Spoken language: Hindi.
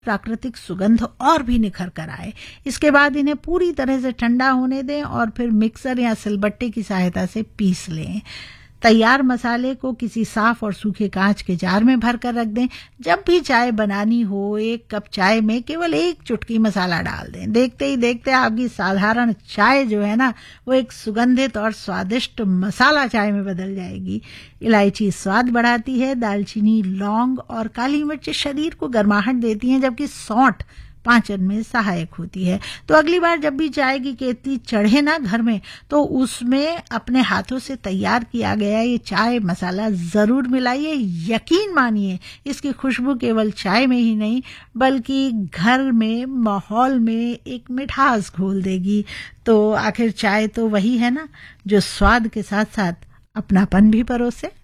प्राकृतिक सुगंध और भी निखर कर आए। इसके बाद इन्हें पूरी तरह से ठंडा होने दें और फिर मिक्सर या सिलबट्टे की सहायता से पीस लें। तैयार मसाले को किसी साफ और सूखे कांच के जार में भर कर रख दें। जब भी चाय बनानी हो, 1 कप चाय में केवल 1 चुटकी मसाला डाल दें। देखते ही देखते आपकी साधारण चाय जो है ना, वो एक सुगंधित और स्वादिष्ट मसाला चाय में बदल जाएगी। इलायची स्वाद बढ़ाती है, दालचीनी, लौंग और काली मिर्च शरीर को गर्माहट देती हैं, जबकि सौंठ पाचन में सहायक होती है। तो अगली बार जब भी चाय की केतली चढ़े ना घर में, तो उसमें अपने हाथों से तैयार किया गया ये चाय मसाला जरूर मिलाइए। यकीन मानिए, इसकी खुशबू केवल चाय में ही नहीं बल्कि घर में माहौल में एक मिठास घोल देगी। तो आखिर चाय तो वही है ना, जो स्वाद के साथ साथ अपनापन भी परोसे।